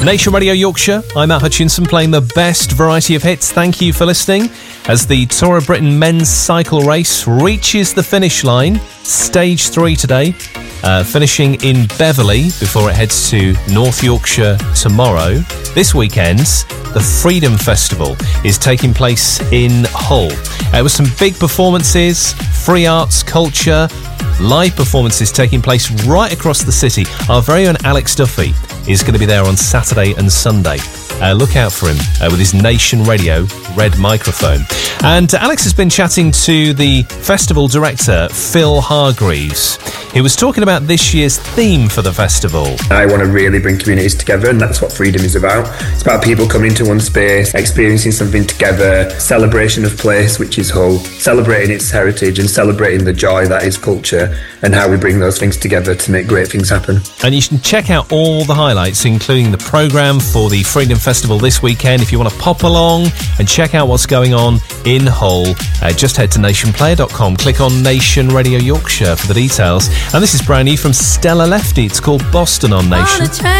Nation Radio Yorkshire, I'm Matt Hutchinson playing the best variety of hits. Thank you for listening as the Tour of Britain men's cycle race reaches the finish line. Stage 3 today, finishing in Beverley before it heads to North Yorkshire tomorrow. This weekend, the Freedom Festival is taking place in Hull. With some big performances, free arts, culture, live performances taking place right across the city. Our very own Alex Duffy is going to be there on Saturday and Sunday. Look out for him with his Nation Radio red microphone. And Alex has been chatting to the festival director, Phil Hargreaves. He was talking about this year's theme for the festival. I want to really bring communities together, and that's what Freedom is about. It's about people coming into one space, experiencing something together, celebration of place, which is Hull, celebrating its heritage and celebrating the joy that is culture and how we bring those things together to make great things happen. And you can check out all the highlights, including the programme for the Freedom Festival this weekend. If you want to pop along and check out what's going on in Hull, just head to nationplayer.com, click on Nation Radio Yorkshire for the details. And this is brand new from Stella Lefty. It's called Boston on Nation.